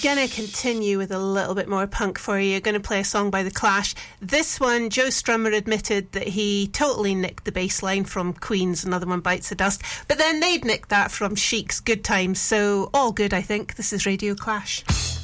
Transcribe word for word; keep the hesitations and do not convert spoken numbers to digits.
Gonna continue with a little bit more punk for you. Gonna play a song by The Clash. This one, Joe Strummer admitted that he totally nicked the bass line from Queen's Another One Bites the Dust, but then they'd nicked that from Chic's Good Times, so all good, I think. This is Radio Clash.